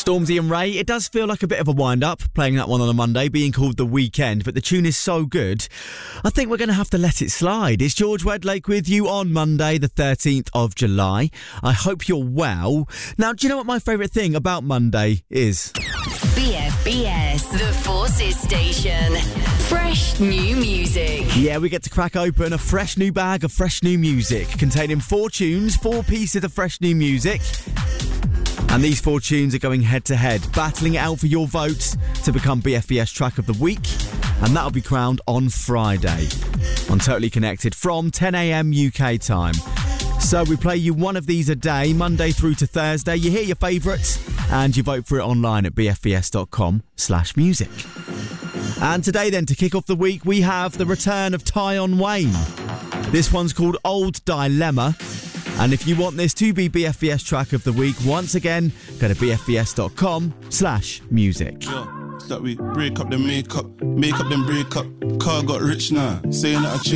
Stormzy and Ray, it does feel like a bit of a wind-up, playing that one on a Monday, being called The Weekend, but the tune is so good, I think we're going to have to let it slide. It's George Wedlake with you on Monday, the 13th of July. I hope you're well. Now, do you know what my favourite thing about Monday is? BFBS, the Forces Station. Fresh new music. Yeah, we get to crack open a fresh new bag of fresh new music, containing 4 tunes, 4 pieces of fresh new music. And these 4 tunes are going head-to-head, battling it out for your votes to become BFBS Track of the Week. And that'll be crowned on Friday on Totally Connected from 10 a.m. UK time. So we play you one of these a day, Monday through to Thursday. You hear your favourites and you vote for it online at bfbs.com/music. And today then, to kick off the week, we have the return of Tyon Wayne. This one's called Old Dilemma. And if you want this to be BFBS Track of the Week, once again, go to bfbs.com/music. Yeah, it's that we break up then make up then break up. Car got rich now, saying that I changed.